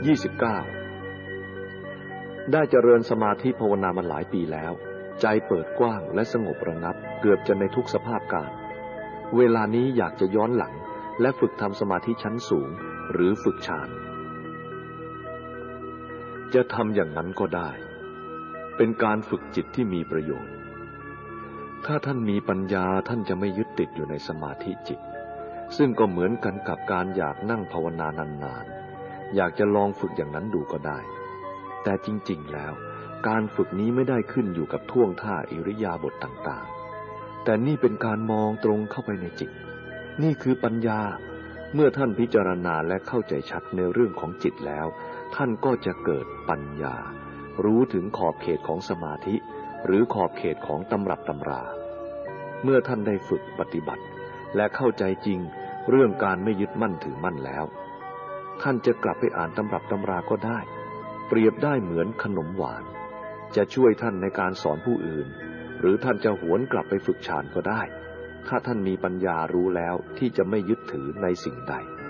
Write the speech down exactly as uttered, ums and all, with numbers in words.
ยี่สิบเก้าได้เจริญสมาธิภาวนามาหลายปีแล้วใจเปิดกว้างและสงบระงับเกือบจะในทุกสภาพการเวลานี้อยากจะย้อนหลังและฝึกทำสมาธิชั้นสูงหรือฝึกฌานจะทำอย่างนั้นก็ได้เป็นการฝึกจิตที่มีประโยชน์ถ้าท่านมีปัญญาท่านจะไม่ยึดติดอยู่ในสมาธิจิตซึ่งก็เหมือนกันกับการอยากนั่งภาวนานานๆอยากจะลองฝึกอย่างนั้นดูก็ได้แต่จริงๆแล้วการฝึกนี้ไม่ได้ขึ้นอยู่กับท่วงท่าอิริยาบถต่างๆแต่นี่เป็นการมองตรงเข้าไปในจิตนี่คือปัญญาเมื่อท่านพิจารณาและเข้าใจชัดในเรื่องของจิตแล้วท่านก็จะเกิดปัญญารู้ถึงขอบเขตของสมาธิหรือขอบเขตของตำรับตำราเมื่อท่านได้ฝึกปฏิบัติและเข้าใจจริงเรื่องการไม่ยึดมั่นถือมั่นแล้วท่านจะกลับไปอ่านตำรับตำราก็ได้เปรียบได้เหมือนขนมหวานจะช่วยท่านในการสอนผู้อื่นหรือท่านจะหวนกลับไปฝึกฌานก็ได้ถ้าท่านมีปัญญารู้แล้วที่จะไม่ยึดถือในสิ่งใด